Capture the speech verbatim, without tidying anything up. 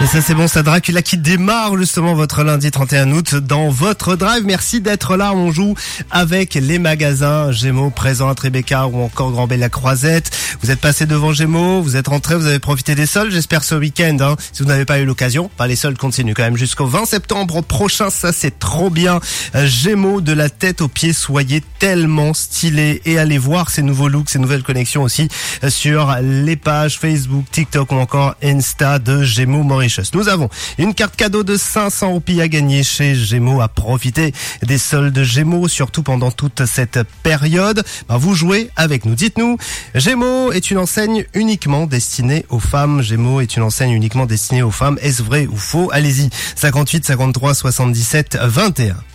Et ça c'est bon, ça Dracula qui démarre justement votre lundi trente et un août dans votre drive. Merci d'être là, on joue avec les magasins Gémeaux présents à Tribeca ou encore Grand-Belle-la-Croisette. Vous êtes passé devant Gémeaux, vous êtes rentré, vous avez profité des soldes, j'espère ce week-end. Hein. Si vous n'avez pas eu l'occasion, bah, les soldes continuent quand même jusqu'au vingt septembre prochain, ça c'est trop bien. Gémeaux de la tête aux pieds, soyez tellement stylés et allez voir ces nouveaux looks, ces nouvelles connexions aussi sur les pages Facebook, TikTok ou encore Insta de Gémeaux Mauritius. Nous avons une carte cadeau de cinq cents roupies à gagner chez Gémeaux, à profiter des soldes Gémeaux, surtout pendant toute cette période. Ben, vous jouez avec nous. Dites-nous, Gémeaux est une enseigne uniquement destinée aux femmes. Gémeaux est une enseigne uniquement destinée aux femmes. Est-ce vrai ou faux? Allez-y. cinquante-huit, cinquante-trois, soixante-dix-sept, vingt et un.